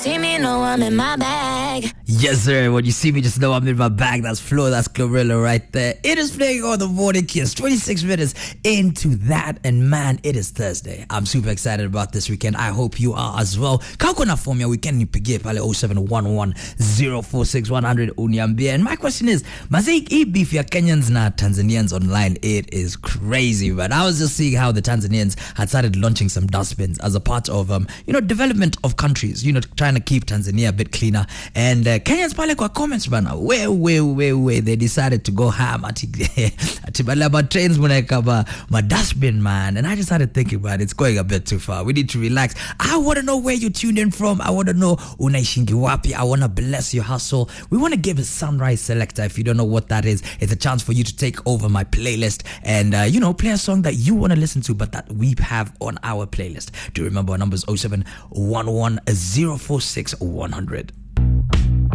see me, know I'm in my bag. Yes, sir. When you see me, just know I'm in my bag. That's Flo, that's Glorilla right there. It is playing on the Morning Kiss. 26 minutes into that. And man, it is Thursday. I'm super excited about this weekend. I hope you are as well. Kakuna for me, weekend nipige pale 0711 046 100 uniambia. And my question is, mazik e beef ya Kenyans na Tanzanians online. It is crazy, but I was just seeing how the Tanzanians had started launching some dustbins as a part of development of countries, trying to keep Tanzania a bit cleaner. And Kenyans pale kwa comments bana, where they decided to go ham ati balaba trains muna my dustbin, man. And I just started thinking, man, it's going a bit too far. We need to relax. I want to know where you tuned in from. I want to know unaishingi wapi. I want to bless your hustle. We want to give a Sunrise Selector. If you don't know what that is, it's a chance for you to take over my playlist and play a song that you want to listen to but that we have on our playlist. Do you remember our numbers? 0711 046 100.